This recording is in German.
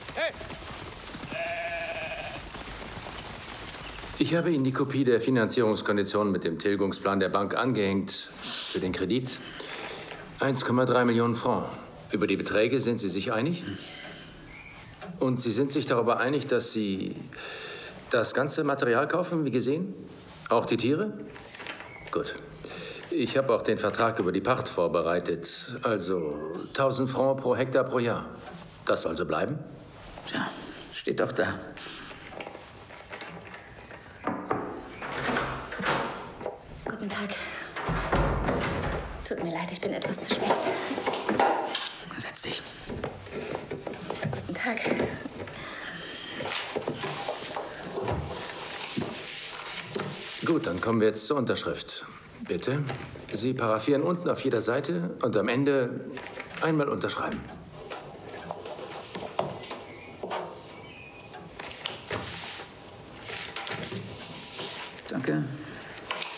Hey! Ich habe Ihnen die Kopie der Finanzierungskonditionen mit dem Tilgungsplan der Bank angehängt für den Kredit. 1,3 Millionen Francs. Über die Beträge sind Sie sich einig? Und Sie sind sich darüber einig, dass Sie das ganze Material kaufen, wie gesehen? Auch die Tiere? Gut. Ich habe auch den Vertrag über die Pacht vorbereitet. Also 1000 Francs pro Hektar pro Jahr. Das soll so bleiben? Tja, steht doch da. Guten Tag. Tut mir leid, ich bin etwas zu spät. Setz dich. Guten Tag. Gut, dann kommen wir jetzt zur Unterschrift. Bitte. Sie paraphieren unten auf jeder Seite und am Ende einmal unterschreiben. Danke.